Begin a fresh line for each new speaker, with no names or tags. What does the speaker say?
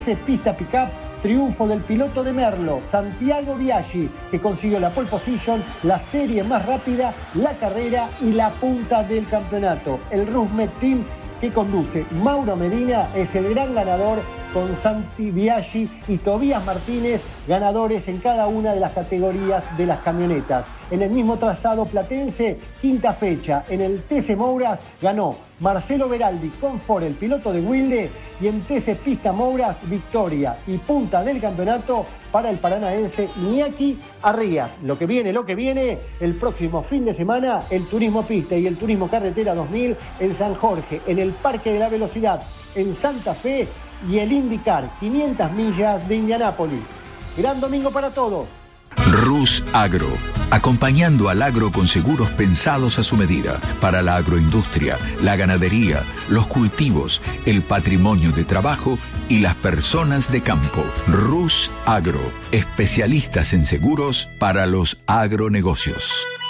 Pista Pickup, triunfo del piloto de Merlo, Santiago Biaggi, que consiguió la pole position, la serie más rápida, la carrera y la punta del campeonato. El Rusmet Team que conduce Mauro Medina es el gran ganador, con Santi Biaggi y Tobías Martínez, ganadores en cada una de las categorías de las camionetas. En el mismo trazado platense, quinta fecha, en el TC Mouras ganó Marcelo Beraldi con Ford, el piloto de Wilde, y en TC Pista Mouras, victoria y punta del campeonato para el paranaense Iñaki Arrías. Lo que viene, el próximo fin de semana, el Turismo Pista y el Turismo Carretera 2000 en San Jorge, en el Parque de la Velocidad, en Santa Fe, y el IndyCar 500 millas de Indianápolis. Gran domingo para todos.
Rus Agro, acompañando al agro con seguros pensados a su medida, para la agroindustria, la ganadería, los cultivos, el patrimonio de trabajo y las personas de campo. Rus Agro, especialistas en seguros para los agronegocios.